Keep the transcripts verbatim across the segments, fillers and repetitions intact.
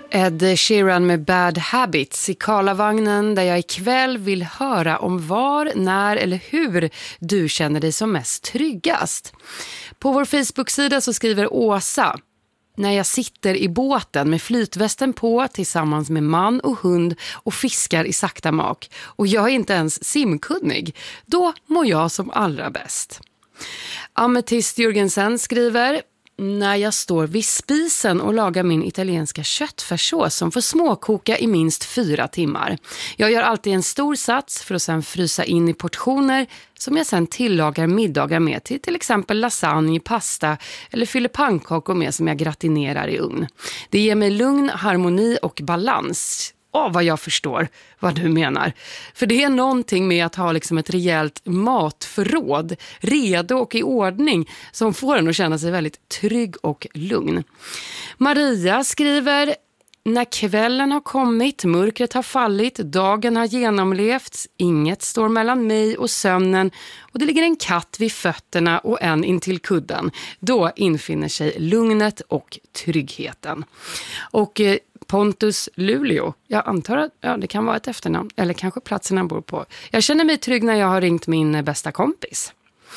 Ed Sheeran med Bad Habits i Karlavagnen, där jag ikväll vill höra om var, när eller hur du känner dig som mest tryggast. På vår Facebook-sida så skriver Åsa: när jag sitter i båten med flytvästen på tillsammans med man och hund och fiskar i sakta mak och jag är inte ens simkunnig, då mår jag som allra bäst. Ametist Jürgensen skriver: när jag står vid spisen och lagar min italienska köttfärssås som får småkoka i minst fyra timmar. Jag gör alltid en stor sats för att sedan frysa in i portioner som jag sedan tillagar middagar med till till exempel lasagne, pasta eller fyller pannkakor med som jag gratinerar i ugn. Det ger mig lugn, harmoni och balans. Åh, vad jag förstår vad du menar. För det är någonting med att ha liksom ett rejält matförråd redo och i ordning som får en att känna sig väldigt trygg och lugn. Maria skriver: när kvällen har kommit, mörkret har fallit, dagen har genomlevts, inget står mellan mig och sömnen och det ligger en katt vid fötterna och en intill kudden. Då infinner sig lugnet och tryggheten. Och eh, Pontus Luleå, jag antar att ja, det kan vara ett efternamn eller kanske platsen han bor på. Jag känner mig trygg när jag har ringt min bästa kompis.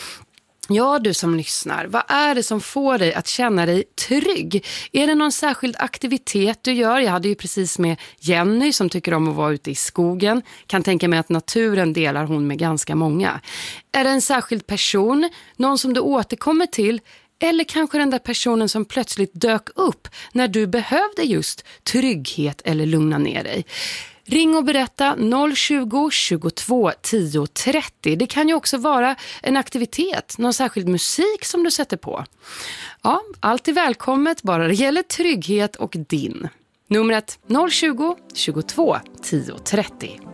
Ja, du som lyssnar, vad är det som får dig att känna dig trygg? Är det någon särskild aktivitet du gör? Jag hade ju precis med Jenny som tycker om att vara ute i skogen. Kan tänka mig att naturen delar hon med ganska många. Är det en särskild person? Någon som du återkommer till? Eller kanske den där personen som plötsligt dök upp när du behövde just trygghet eller lugna ner dig? Ring och berätta noll tjugo, tjugotvå, tio, trettio. Det kan ju också vara en aktivitet, någon särskild musik som du sätter på. Ja, allt är välkommet, bara det gäller trygghet och din. Numret noll tjugo, tjugotvå, tio, trettio.